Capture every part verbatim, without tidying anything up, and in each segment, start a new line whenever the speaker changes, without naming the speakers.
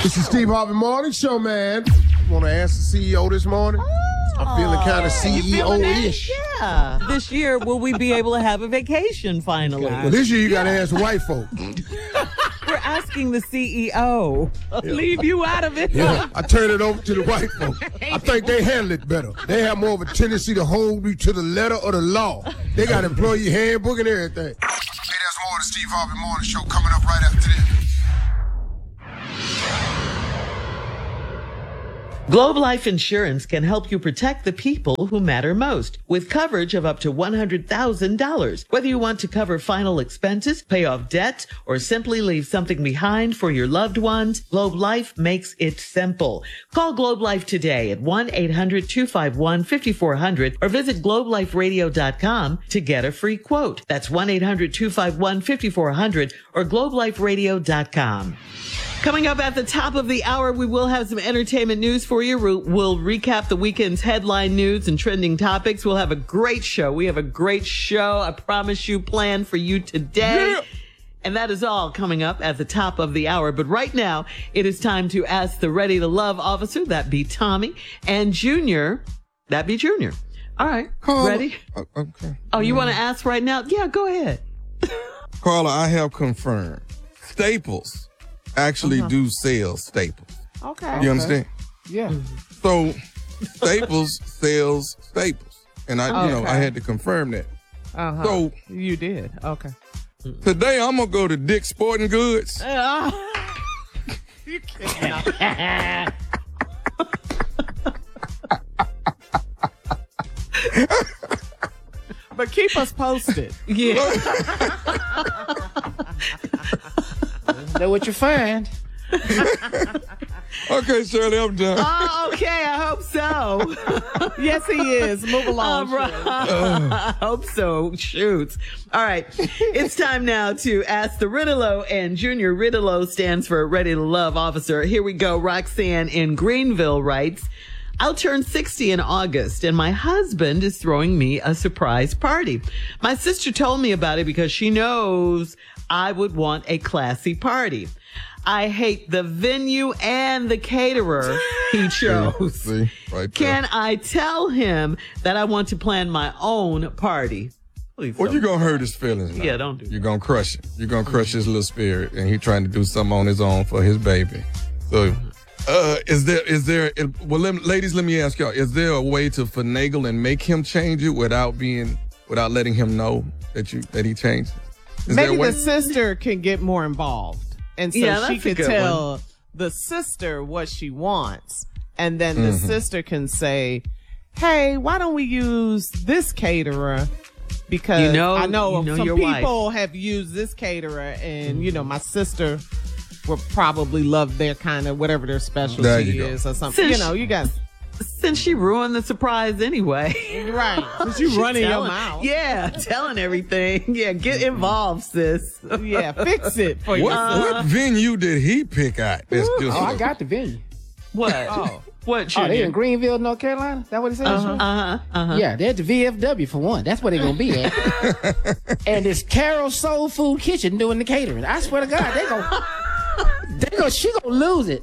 This is Steve Harvey Morning Show, man. Want to ask the C E O this morning? Oh, I'm feeling kind of C E O-ish.
Yeah. This year, will we be able to have a vacation finally?
Well, this year you got to ask white folk.
We're asking the C E O. Yeah. Leave you out of it.
Yeah, I turn it over to the white folk. I think they handle it better. They have more of a tendency to hold you to the letter of the law. They got employee handbook and everything. Hey, there's more of the Steve Harvey Morning Show coming up right after this.
Globe Life Insurance can help you protect the people who matter most with coverage of up to one hundred thousand dollars. Whether you want to cover final expenses, pay off debt, or simply leave something behind for your loved ones, Globe Life makes it simple. Call Globe Life today at one eight hundred two five one five four zero zero or visit globe life radio dot com to get a free quote. That's one eight hundred two five one five four zero zero or globe life radio dot com. Coming up at the top of the hour, we will have some entertainment news for you. We'll recap the weekend's headline news and trending topics. We'll have a great show. We have a great show, I promise you, planned for you today. Yeah. And that is all coming up at the top of the hour. But right now, it is time to ask the Ready to Love officer, that be Tommy, and Junior, that be Junior. All right,
Carla,
ready?
Okay.
Oh, you want to ask right now? Yeah, go ahead.
Carla, I have confirmed. Staples actually uh-huh. do sell Staples.
Okay.
You
okay.
understand?
Yeah.
So Staples sells Staples. And I, okay. you know, I had to confirm that.
Uh-huh.
So
you did. Okay.
Today I'm gonna go to Dick's Sporting Goods.
Uh, you cannot. But keep us posted.
Yeah.
Know what you find.
Okay, Shirley, I'm done.
Oh, okay, I hope so.
Yes, he is. Move along.
All right. Oh. I hope so. Shoot. All right. It's time now to ask the Ridolo, and Junior Ridolo stands for Ready to Love officer. Here we go. Roxanne in Greenville writes, I'll turn sixty in August, and my husband is throwing me a surprise party. My sister told me about it because she knows I would want a classy party. I hate the venue and the caterer he chose.
See, right there.
Can I tell him that I want to plan my own party? Please.
Well, you're going to hurt his feelings now.
Yeah, don't do that.
You're going to crush it. You're going to crush his little spirit, and he's trying to do something on his own for his baby. So, uh, is there, is there, well, let, ladies, let me ask y'all, is there a way to finagle and make him change it without being, without letting him know that you, that he changed it? Is
Maybe the sister can get more involved. And so
yeah,
she could tell one. the sister what she wants. And then the mm-hmm. sister can say, hey, why don't we use this caterer? Because
you know,
I know,
you know
some
your
people
wife.
have used this caterer, and, mm-hmm. you know, my sister will probably love their kind of whatever their specialty is or something.
Since
you know, you guys.
Since she ruined the surprise anyway.
Right. Since you running
telling,
your mouth.
Yeah, telling everything. Yeah, get involved, sis.
Yeah, fix it for
what,
you.
What venue did he pick out? That's
oh,
just
I got the venue.
What?
Oh.
What?
Oh, they in Greenville, North Carolina? Is that what it says?
Uh-huh, uh-huh, uh-huh.
Yeah, they're at the V F W for one. That's where they're going to be at. And it's Carol Soul Food Kitchen doing the catering. I swear to God, they going they go, she going to lose it.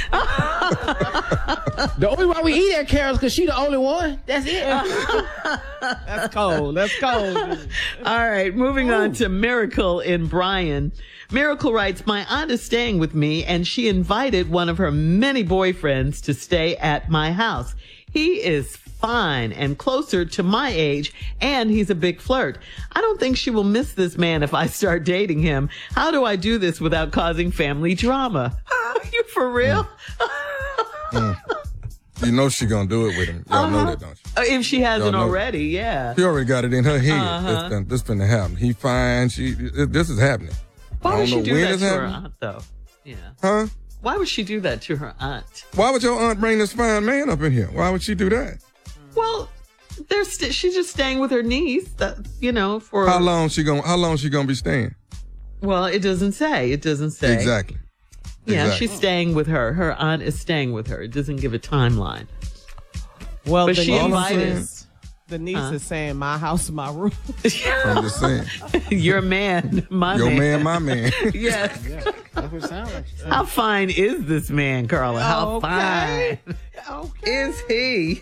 The only why we eat at Carol's because she the only one. That's it.
That's cold. That's cold.
All right, moving Ooh. on to Miracle in Bryan. Miracle writes, my aunt is staying with me, and she invited one of her many boyfriends to stay at my house. He is fine and closer to my age, and he's a big flirt. I don't think she will miss this man if I start dating him. How do I do this without causing family drama? You for real?
Mm. Mm. You know she gonna do it with him. Y'all uh-huh. know that, don't you?
If she hasn't already, yeah.
She already got it in her head.
Uh-huh.
This, this finna happen. He fine. She. This is happening.
Why would she do that to
happening.
her aunt, though? Yeah.
Huh?
Why would she do that to her aunt?
Why would your aunt bring this fine man up in here? Why would she do that?
Well, they're st- she's just staying with her niece. That you know for
how long she gonna how long she gonna be staying?
Well, it doesn't say. It doesn't say
exactly.
Yeah,
exactly.
she's staying with her. Her aunt is staying with her. It doesn't give a timeline.
Well,
but she
invited.
invited.
The niece
Huh?
is saying, my house, my rule.
I'm just saying.
Your man, my
Your
man.
man, my man.
Yes.
Yeah, that's what it sounds like.
How fine is this man, Carla? How
Okay.
fine
Okay.
is he?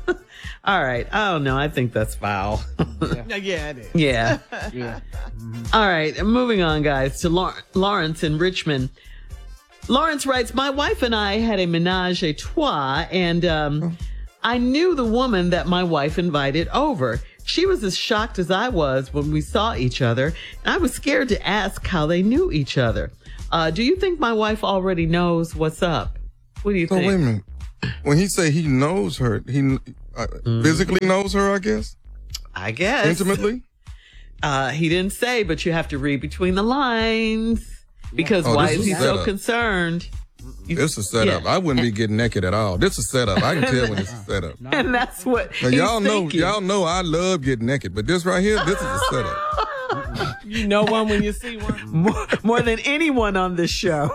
All right. I don't know. I think that's foul.
Yeah, yeah, it is.
Yeah.
Yeah.
All right. Moving on, guys, to Lau- Lawrence in Richmond. Lawrence writes, my wife and I had a menage a trois, and um, I knew the woman that my wife invited over. She was as shocked as I was when we saw each other, and I was scared to ask how they knew each other. Uh, do you think my wife already knows what's up? What do you
So
think?
wait a minute. When he say he knows her, he uh, physically knows her, I guess?
I guess.
Intimately?
Uh, he didn't say, but you have to read between the lines. Because
Oh,
why
this
is
is
he
a
so
setup.
concerned? You-
This is a setup.
Yeah.
I wouldn't be getting naked at all. This is a setup. I can tell when it's a setup.
And that's what
Now,
he's
y'all know,
thinking.
y'all know I love getting naked, but this right here, this is a setup.
You know one when you see one.
more, more than anyone on this show.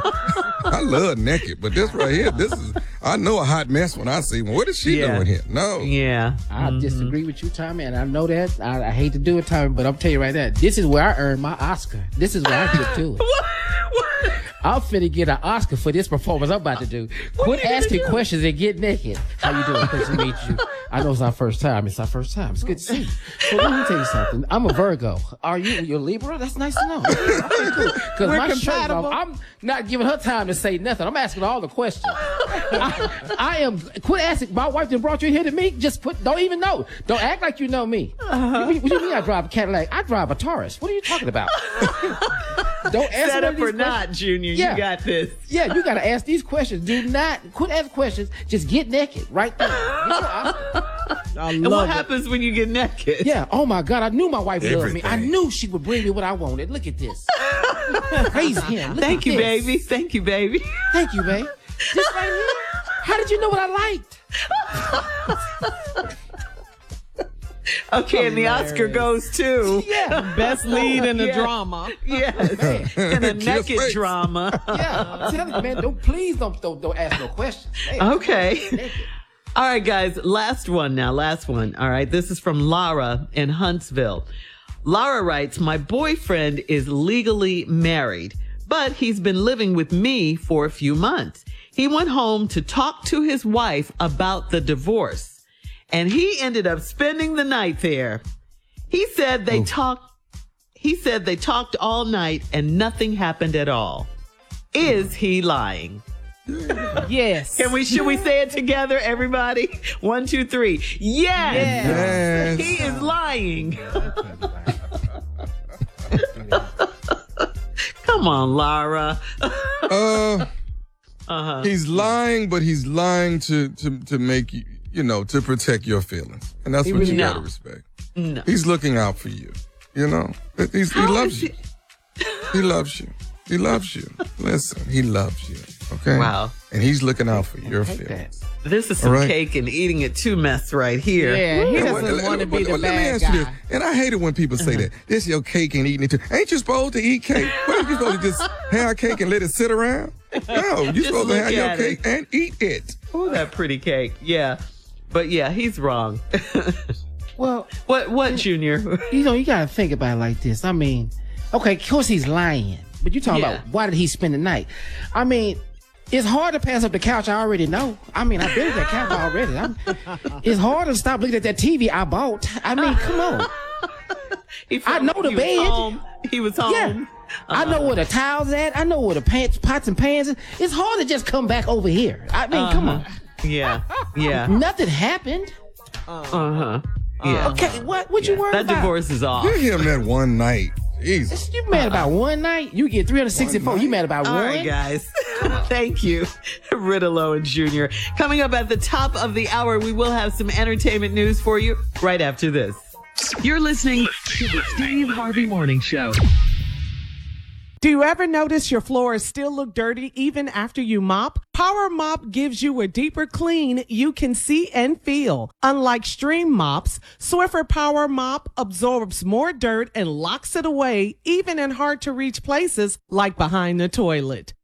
I love naked, but this right here, this is, I know a hot mess when I see one. What is she
Yeah.
doing here? No.
Yeah.
I disagree with you, Tommy, and I know that. I, I hate to do it, Tommy, but I'm telling you right now, this is where I earned my Oscar. This is where I get to it. I'm finna get an Oscar for this performance I'm about to do. Quit asking questions and get naked. How you doing? Pleasure to meet you. I know it's our first time. It's our first time. It's good to see you. So let me tell you something. I'm a Virgo. Are you? You're Libra? That's nice to know. Okay, cool. Because
We're
my shirt off,
compatible.
I'm not giving her time to say nothing. I'm asking all the questions. I, I am. Quit asking. My wife just brought you here to me. Just put. Don't even know. Don't act like you know me.
Uh-huh.
What, what do you mean I drive a Cadillac? I drive a Taurus. What are you talking about? Don't answer
Set
one
up
of these
or
questions.
not, Junior.
Yeah.
You got this.
Yeah, you gotta ask these questions. Do not quit asking questions. Just get naked right there. Get your Oscar.
I
And what
love it.
happens when you get naked?
Yeah. Oh my God, I knew my wife loved me. I
Everything.
knew she would bring me what I wanted. Look at this. Praise him. Look
Thank
at
you,
this.
baby. Thank you, baby.
Thank you, babe. This right here. How did you know what I liked?
Okay, and the Oscar goes to
Yeah.
Best lead in a
Yeah.
drama.
yes, in a
Kiss
naked
face.
drama.
Yeah. I'm telling you, man. Don't please don't don't, don't ask no questions. Hey,
Okay.
naked.
All right, guys, last one now, last one. All right, this is from Lara in Huntsville. Lara writes, my boyfriend is legally married, but he's been living with me for a few months. He went home to talk to his wife about the divorce, and he ended up spending the night there. He said they talked, he said they talked all night and nothing happened at all. Is he lying?
Yes.
Can we, should we say it together, everybody? One, two, three. Yes.
Yes.
He is lying. Come on, Lara.
Uh,
Uh-huh.
he's lying, but he's lying to, to, to make you, you know, to protect your feelings. And that's what you
No.
gotta respect.
No.
He's looking out for you. You know, He's, he
How
loves
is
you. He loves you. He loves you. Listen, he loves you. Okay.
Wow.
And he's looking out for your
Take that.
feelings.
This is some
All right.
cake and eating it too mess right here.
Yeah, he
And
doesn't
what-
want to
what-
be the
what- let me
bad
ask you this.
guy.
And I hate it when people say that. This your cake and eating it too. Ain't you supposed to eat cake? What are you supposed to just have cake and let it sit around? No, you're
Just
supposed to
look
have your
at it.
cake and eat it.
Oh, that pretty cake. Yeah. But yeah, he's wrong.
Well,
What, what, Junior?
you know, you gotta think about it like this. I mean, okay, of course he's lying, but you talking
Yeah.
about why did he spend the night? I mean, it's hard to pass up the couch. I already know. I mean, I've been at that couch already. I'm, it's hard to stop looking at that T V I bought. I mean, come on.
He
I know the
he
bed.
Was home. He was home.
Yeah. I know where the towels at. I know where the pants, pots and pans is. It's hard to just come back over here. I mean, come on.
Yeah. Yeah.
Nothing happened.
Uh-huh. Yeah.
Okay, what? What you worried
That
about?
divorce is off.
Give him that one night. Jesus.
You mad about one night? You get three hundred sixty-four. You mad about
All
one?
right, guys. Thank you, Riddle and Junior Coming up at the top of the hour, we will have some entertainment news for you right after this. You're listening to the Steve Harvey Morning Show.
Do you ever notice your floors still look dirty even after you mop? Power Mop gives you a deeper clean you can see and feel. Unlike stream mops, Swiffer Power Mop absorbs more dirt and locks it away even in hard to reach places like behind the toilet.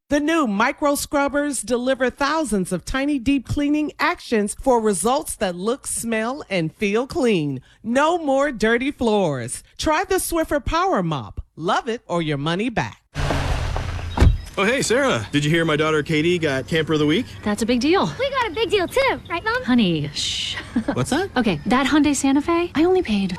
The new micro scrubbers deliver thousands of tiny deep cleaning actions for results that look, smell, and feel clean. No more dirty floors. Try the Swiffer Power Mop. Love it or your money back.
Oh, hey, Sarah. Did you hear my daughter Katie got Camper of the Week?
That's a big deal.
We got a big deal too, right, Mom?
Honey, shh.
What's that?
Okay, that Hyundai Santa Fe, I only paid...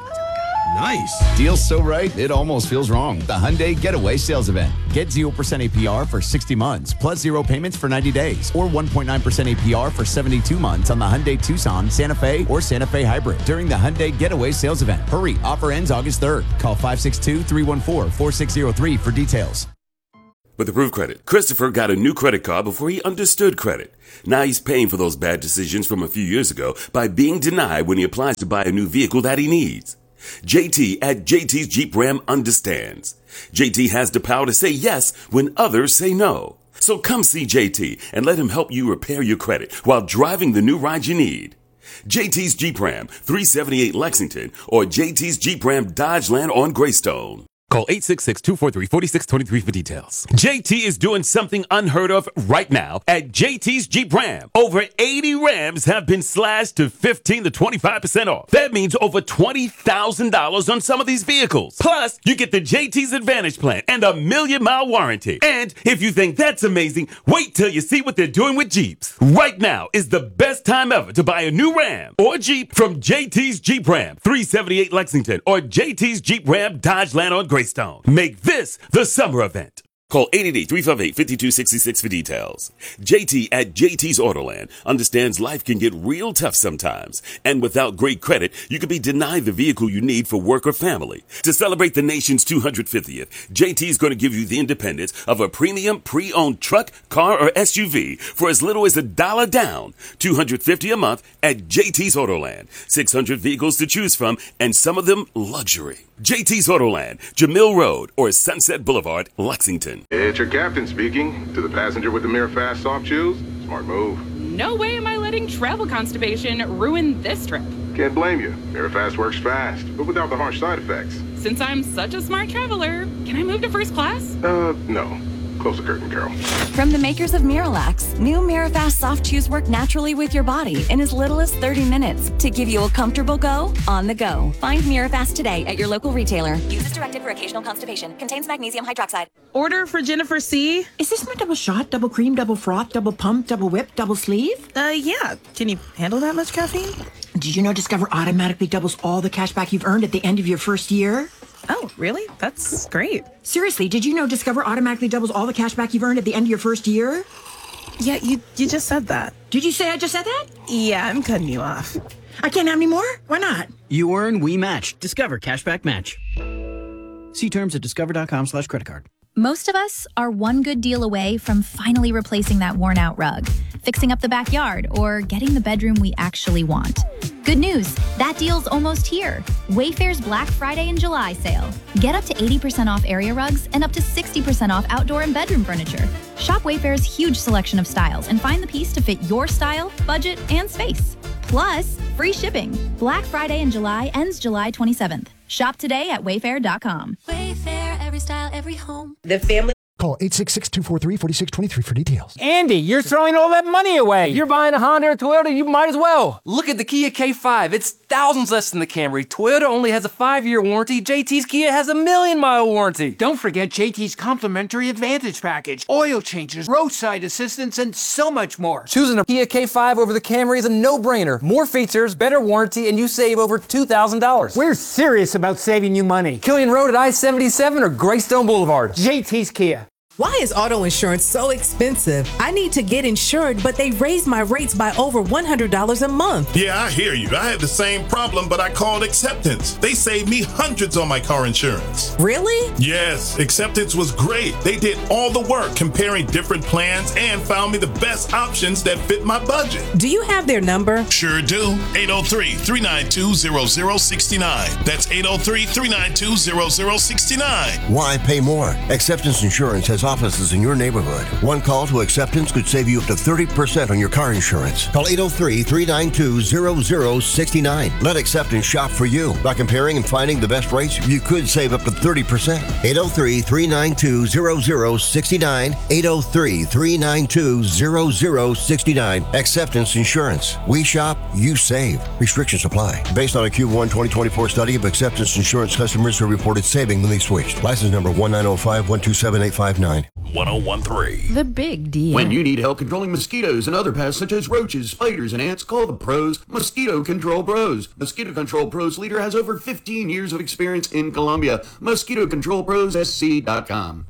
Nice.
Deal's so right, it almost feels wrong. The Hyundai Getaway Sales Event. Get zero percent A P R for sixty months, plus zero payments for ninety days, or one point nine percent A P R for seventy-two months on the Hyundai Tucson, Santa Fe, or Santa Fe Hybrid during the Hyundai Getaway Sales Event. Hurry, offer ends August third. Call five six two, three one four, four six zero three for details.
With Approved Credit, Christopher got a new credit card before he understood credit. Now he's paying for those bad decisions from a few years ago by being denied when he applies to buy a new vehicle that he needs. J T at J T's Jeep Ram understands. J T has the power to say yes when others say no. So come see J T and let him help you repair your credit while driving the new ride you need. J T's Jeep Ram, three seventy-eight Lexington, or J T's Jeep Ram Dodgeland on Greystone.
Call eight six six, two four three, four six two three for details. J T is doing something unheard of right now at J T's Jeep Ram. Over eighty Rams have been slashed to fifteen to twenty-five percent off. That means over twenty thousand dollars on some of these vehicles. Plus, you get the J T's Advantage Plan and a million mile warranty. And if you think that's amazing, wait till you see what they're doing with Jeeps. Right now is the best time ever to buy a new Ram or Jeep from J T's Jeep Ram, three seventy-eight Lexington, or J T's Jeep Ram Dodgeland on Greystone. Make this the summer event.
Call eight eight eight, three five eight, five two six six for details. J T at J T's Autoland understands life can get real tough sometimes. And without great credit, you could be denied the vehicle you need for work or family. To celebrate the nation's two hundred fiftieth, J T's going to give you the independence of a premium pre-owned truck, car, or S U V for as little as a dollar down. two hundred fifty dollars a month at J T's Autoland. six hundred vehicles to choose from, and some of them luxury. J T's Autoland, Jamil Road, or Sunset Boulevard, Lexington.
It's your captain speaking. To the passenger with the Mirror Fast soft shoes, smart move.
No way am I letting travel constipation ruin this trip.
Can't blame you. Mirror Fast works fast, but without the harsh side effects.
Since I'm such a smart traveler, can I move to first class?
Uh, no. Close the curtain, Carol.
From the makers of Miralax, new Mirafast soft chews work naturally with your body in as little as thirty minutes to give you a comfortable go on the go. Find Mirafast today at your local retailer. Use as directed for occasional constipation. Contains magnesium hydroxide.
Order for Jennifer C.
Is this my double shot, double cream, double froth, double pump, double whip, double sleeve?
Uh, yeah. Can you handle that much caffeine?
Did you know Discover automatically doubles all the cash back you've earned at the end of your first year?
Oh, really? That's great.
Seriously, did you know Discover automatically doubles all the cash back you've earned at the end of your first year?
Yeah, you you just said that.
Did you say I just said that?
Yeah, I'm cutting you off.
I can't have any more? Why not?
You earn, we match. Discover Cashback Match. See terms at discover.com slash credit card.
Most of us are one good deal away from finally replacing that worn-out rug, fixing up the backyard, or getting the bedroom we actually want. Good news, that deal's almost here. Wayfair's Black Friday and July sale. Get up to eighty percent off area rugs and up to sixty percent off outdoor and bedroom furniture. Shop Wayfair's huge selection of styles and find the piece to fit your style, budget, and space. Plus, free shipping. Black Friday in July ends July twenty-seventh. Shop today at wayfair dot com.
Wayfair, every style, every home.
The family.
Call eight six six, two four three, four six two three for details.
Andy, you're throwing all that money away. You're buying a Honda or Toyota, you might as well.
Look at the Kia K five. It's thousands less than the Camry. Toyota only has a five-year warranty. J T's Kia has a million-mile warranty.
Don't forget J T's complimentary Advantage package. Oil changes, roadside assistance, and so much more.
Choosing a Kia K five over the Camry is a no-brainer. More features, better warranty, and you save over two thousand dollars.
We're serious about saving you money.
Killian Road at I seventy-seven or Greystone Boulevard.
J T's Kia.
Why is auto insurance so expensive? I need to get insured, but they raised my rates by over one hundred dollars a month.
Yeah, I hear you. I had the same problem, but I called Acceptance. They saved me hundreds on my car insurance.
Really?
Yes, Acceptance was great. They did all the work comparing different plans and found me the best options that fit my budget.
Do you have their number?
Sure do. eight oh three, three nine two, zero zero six nine. That's eight oh three, three nine two, zero zero six nine.
Why pay more? Acceptance Insurance has
offices in your neighborhood. One call to Acceptance could save you up to thirty percent on your car insurance. Call eight oh three, three nine two, zero zero six nine. Let Acceptance shop for you. By comparing and finding the best rates, you could save up to thirty percent. eight oh three, three nine two, zero zero six nine. eight oh three, three nine two, zero zero six nine. Acceptance Insurance. We shop, you save. Restrictions apply. Based on a Q one twenty twenty-four study of Acceptance Insurance customers who reported saving when they switched. License number one nine oh five, one two seven eight five nine.
one oh one three.
The big deal.
When you need help controlling mosquitoes and other pests such as roaches, spiders, and ants, call the pros, Mosquito Control Pros. Mosquito Control Pros leader has over fifteen years of experience in Colombia. Mosquito Control Pros S C dot com.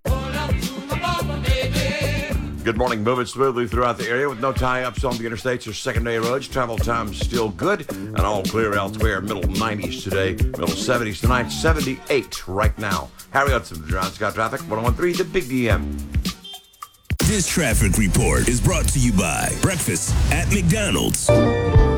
Good morning. Moving smoothly throughout the area with no tie-ups on the interstates or secondary roads. Travel time still good and all clear elsewhere. Middle nineties today, middle seventies tonight, seventy-eight right now. Harry Hudson, John Scott Traffic, one oh one three, The Big D M.
This traffic report is brought to you by Breakfast at McDonald's.